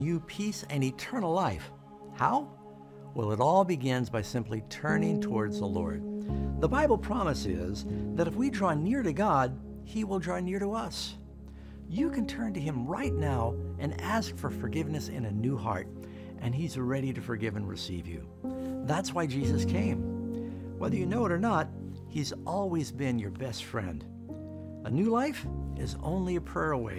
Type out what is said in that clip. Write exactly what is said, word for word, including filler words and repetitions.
you peace and eternal life. How? Well, it all begins by simply turning towards the Lord. The Bible promise is that if we draw near to God, He will draw near to us. You can turn to Him right now and ask for forgiveness in a new heart, and He's ready to forgive and receive you. That's why Jesus came. Whether you know it or not, He's always been your best friend. A new life is only a prayer away.